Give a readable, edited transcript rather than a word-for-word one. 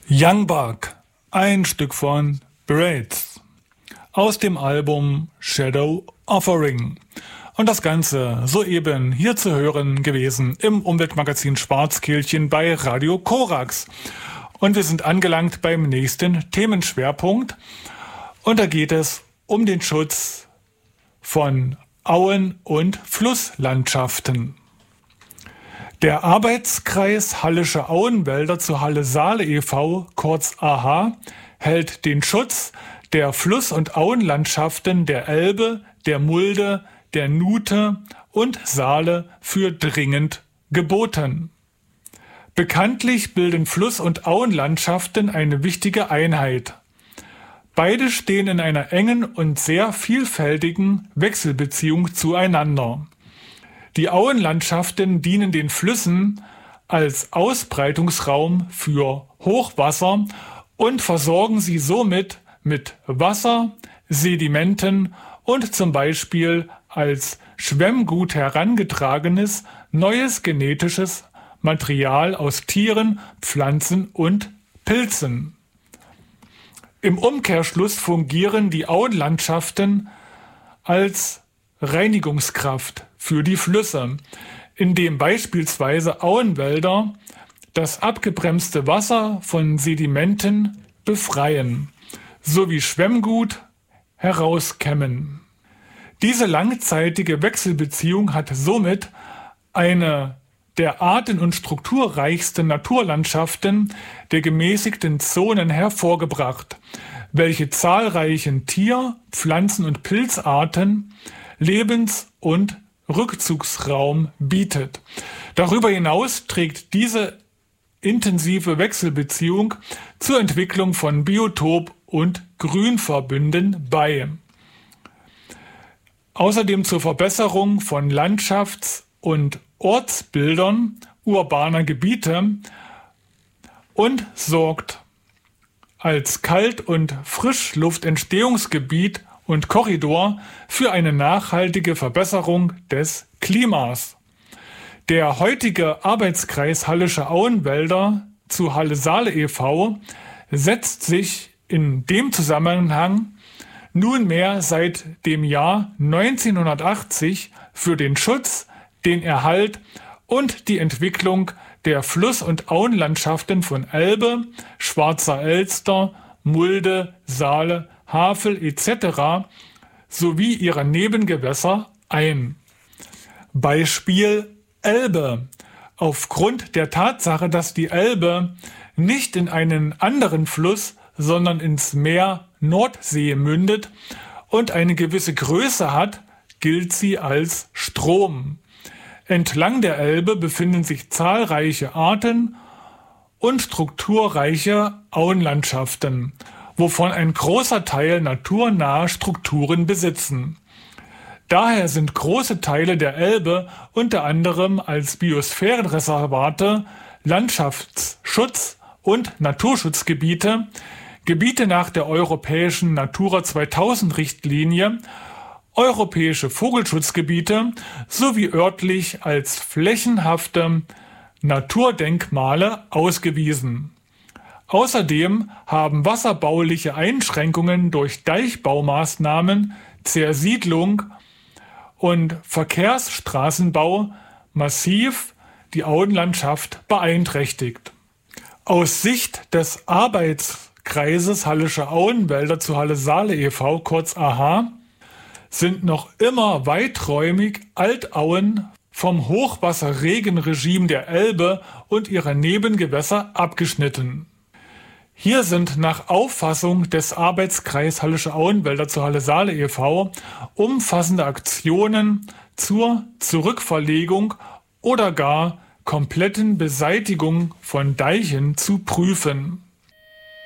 Young Buck, ein Stück von Braids aus dem Album Shadow Offering. Und das Ganze soeben hier zu hören gewesen im Umweltmagazin Schwarzkehlchen bei Radio Korax. Und wir sind angelangt beim nächsten Themenschwerpunkt. Und da geht es um den Schutz von Auen- und Flusslandschaften. Der Arbeitskreis Hallische Auenwälder zu Halle-Saale e.V., kurz AHA, hält den Schutz der Fluss- und Auenlandschaften der Elbe, der Mulde, der Nuthe und Saale für dringend geboten. Bekanntlich bilden Fluss- und Auenlandschaften eine wichtige Einheit. Beide stehen in einer engen und sehr vielfältigen Wechselbeziehung zueinander. Die Auenlandschaften dienen den Flüssen als Ausbreitungsraum für Hochwasser und versorgen sie somit mit Wasser, Sedimenten und zum Beispiel als Schwemmgut herangetragenes neues genetisches Material aus Tieren, Pflanzen und Pilzen. Im Umkehrschluss fungieren die Auenlandschaften als Reinigungskraft für die Flüsse, indem beispielsweise Auenwälder das abgebremste Wasser von Sedimenten befreien, sowie Schwemmgut herauskämmen. Diese langzeitige Wechselbeziehung hat somit eine der arten- und strukturreichsten Naturlandschaften der gemäßigten Zonen hervorgebracht, welche zahlreichen Tier-, Pflanzen- und Pilzarten Lebens- und Rückzugsraum bietet. Darüber hinaus trägt diese intensive Wechselbeziehung zur Entwicklung von Biotop- und Grünverbünden bei. Außerdem zur Verbesserung von Landschafts- und Ortsbildern urbaner Gebiete und sorgt als Kalt- und Frischluftentstehungsgebiet und Korridor für eine nachhaltige Verbesserung des Klimas. Der heutige Arbeitskreis Hallische Auenwälder zu Halle-Saale e.V. setzt sich in dem Zusammenhang nunmehr seit dem Jahr 1980 für den Schutz, den Erhalt und die Entwicklung der Fluss- und Auenlandschaften von Elbe, Schwarzer Elster, Mulde, Saale, Havel etc. sowie ihrer Nebengewässer ein. Beispiel Elbe. Aufgrund der Tatsache, dass die Elbe nicht in einen anderen Fluss, sondern ins Meer Nordsee mündet und eine gewisse Größe hat, gilt sie als Strom. Entlang der Elbe befinden sich zahlreiche Arten und strukturreiche Auenlandschaften, wovon ein großer Teil naturnahe Strukturen besitzen. Daher sind große Teile der Elbe unter anderem als Biosphärenreservate, Landschaftsschutz- und Naturschutzgebiete, Gebiete nach der europäischen Natura 2000-Richtlinie, europäische Vogelschutzgebiete sowie örtlich als flächenhafte Naturdenkmale ausgewiesen. Außerdem haben wasserbauliche Einschränkungen durch Deichbaumaßnahmen, Zersiedlung und Verkehrsstraßenbau massiv die Auenlandschaft beeinträchtigt. Aus Sicht des Arbeitskreises Hallische Auenwälder zu Halle-Saale e.V., kurz AHA, sind noch immer weiträumig Altauen vom Hochwasserregenregime der Elbe und ihrer Nebengewässer abgeschnitten. Hier sind nach Auffassung des Arbeitskreis Hallische Auenwälder zu Halle-Saale e.V. umfassende Aktionen zur Zurückverlegung oder gar kompletten Beseitigung von Deichen zu prüfen.